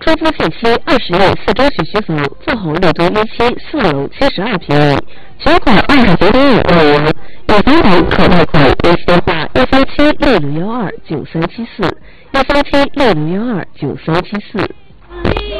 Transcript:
出租限期20年4周学区房，坐侯6都1期4楼72平米，全款29.5万元，有房款可贷款，联系电话13766129374，13766129374。